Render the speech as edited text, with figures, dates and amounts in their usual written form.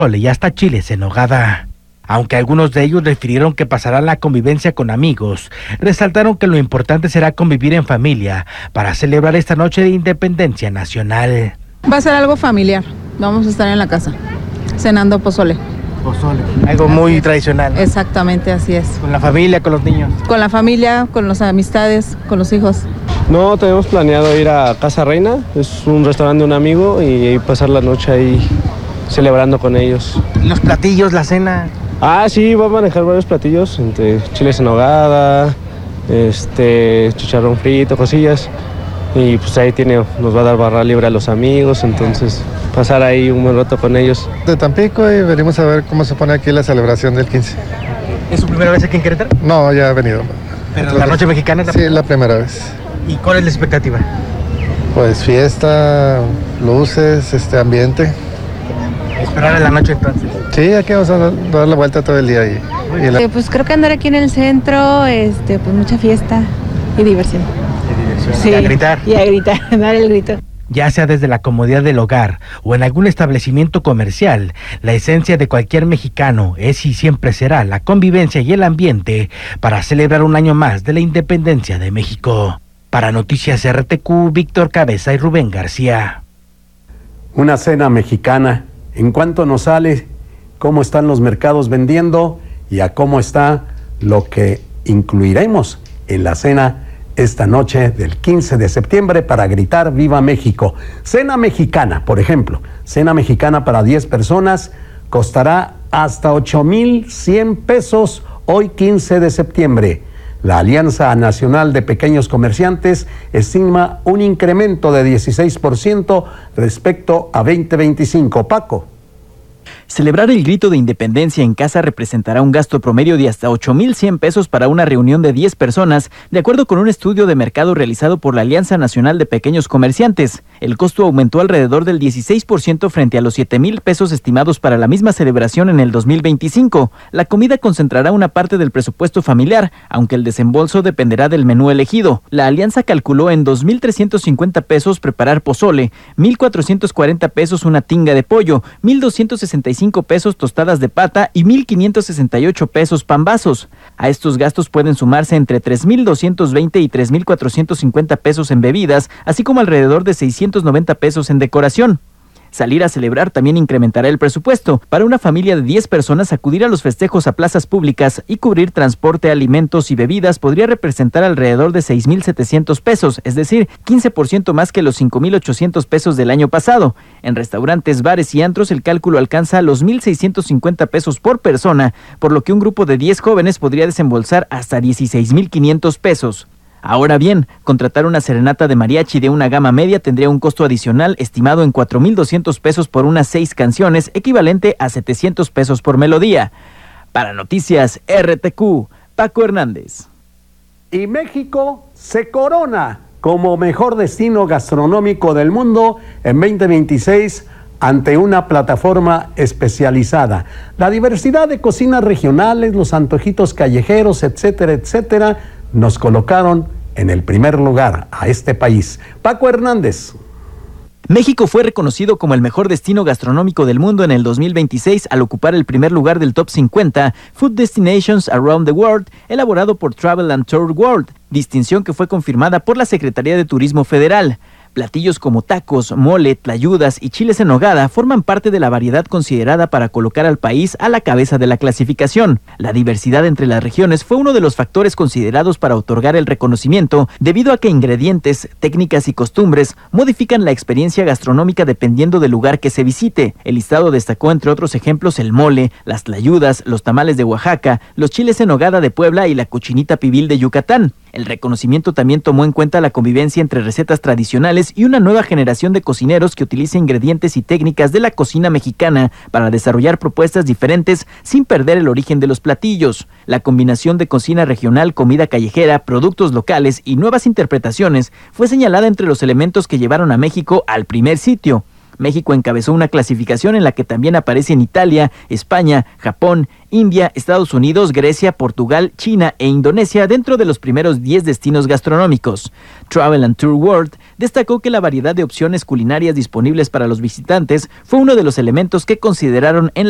y hasta chiles en nogada. Aunque algunos de ellos refirieron que pasarán la convivencia con amigos, resaltaron que lo importante será convivir en familia para celebrar esta noche de independencia nacional. Va a ser algo familiar, vamos a estar en la casa, cenando pozole. Pozole, algo muy tradicional. Exactamente, así es. ¿Con la familia, con los niños? Con la familia, con las amistades, con los hijos. No, tenemos planeado ir a Casa Reina, es un restaurante de un amigo, y pasar la noche ahí celebrando con ellos. ¿Los platillos, la cena? Sí, va a manejar varios platillos, entre chiles en nogada, chicharrón frito, cosillas. Y pues ahí nos va a dar barra libre a los amigos, entonces pasar ahí un buen rato con ellos. De Tampico, y venimos a ver cómo se pone aquí la celebración del 15. ¿Es su primera vez aquí en Querétaro? No, ya he venido. ¿Pero la noche mexicana también? Sí, la primera vez. ¿Y cuál es la expectativa? Pues fiesta, luces, ambiente. Esperar a la noche entonces. Sí, aquí vamos a dar la vuelta todo el día. Pues creo que andar aquí en el centro, pues mucha fiesta y diversión. Sí, y a gritar. Y a gritar, dar el grito. Ya sea desde la comodidad del hogar o en algún establecimiento comercial, la esencia de cualquier mexicano es y siempre será la convivencia y el ambiente para celebrar un año más de la independencia de México. Para Noticias RTQ, Víctor Cabeza y Rubén García. Una cena mexicana, ¿en cuánto nos sale? ¿Cómo están los mercados vendiendo? Y a cómo está lo que incluiremos en la cena esta noche del 15 de septiembre para gritar ¡Viva México! Cena mexicana, por ejemplo, cena mexicana para 10 personas costará hasta 8,100 pesos hoy 15 de septiembre. La Alianza Nacional de Pequeños Comerciantes estima un incremento de 16% respecto a 2025. Paco. Celebrar el grito de independencia en casa representará un gasto promedio de hasta 8,100 pesos para una reunión de 10 personas, de acuerdo con un estudio de mercado realizado por la Alianza Nacional de Pequeños Comerciantes. El costo aumentó alrededor del 16% frente a los 7,000 pesos estimados para la misma celebración en el 2025. La comida concentrará una parte del presupuesto familiar, aunque el desembolso dependerá del menú elegido. La alianza calculó en 2,350 pesos preparar pozole, 1,440 pesos una tinga de pollo, 1,265 pesos tostadas de pata y 1,568 pesos pambazos. A estos gastos pueden sumarse entre 3,220 y 3,450 pesos en bebidas, así como alrededor de 690 pesos en decoración. Salir a celebrar también incrementará el presupuesto. Para una familia de 10 personas, acudir a los festejos a plazas públicas y cubrir transporte, alimentos y bebidas podría representar alrededor de 6,700 pesos, es decir, 15% más que los 5,800 pesos del año pasado. En restaurantes, bares y antros, el cálculo alcanza los 1,650 pesos por persona, por lo que un grupo de 10 jóvenes podría desembolsar hasta 16,500 pesos. Ahora bien, contratar una serenata de mariachi de una gama media tendría un costo adicional estimado en 4,200 pesos por unas 6 canciones, equivalente a 700 pesos por melodía. Para Noticias RTQ, Paco Hernández. Y México se corona como mejor destino gastronómico del mundo en 2026 ante una plataforma especializada. La diversidad de cocinas regionales, los antojitos callejeros, etcétera, etcétera, nos colocaron en el primer lugar a este país. Paco Hernández. México fue reconocido como el mejor destino gastronómico del mundo en el 2026 al ocupar el primer lugar del Top 50 Food Destinations Around the World, elaborado por Travel and Tour World, distinción que fue confirmada por la Secretaría de Turismo Federal. Platillos como tacos, mole, tlayudas y chiles en nogada forman parte de la variedad considerada para colocar al país a la cabeza de la clasificación. La diversidad entre las regiones fue uno de los factores considerados para otorgar el reconocimiento, debido a que ingredientes, técnicas y costumbres modifican la experiencia gastronómica dependiendo del lugar que se visite. El listado destacó entre otros ejemplos el mole, las tlayudas, los tamales de Oaxaca, los chiles en nogada de Puebla y la cochinita pibil de Yucatán. El reconocimiento también tomó en cuenta la convivencia entre recetas tradicionales y una nueva generación de cocineros que utiliza ingredientes y técnicas de la cocina mexicana para desarrollar propuestas diferentes sin perder el origen de los platillos. La combinación de cocina regional, comida callejera, productos locales y nuevas interpretaciones fue señalada entre los elementos que llevaron a México al primer sitio. México encabezó una clasificación en la que también aparecen Italia, España, Japón, India, Estados Unidos, Grecia, Portugal, China e Indonesia dentro de los primeros 10 destinos gastronómicos. Travel and Tour World destacó que la variedad de opciones culinarias disponibles para los visitantes fue uno de los elementos que consideraron en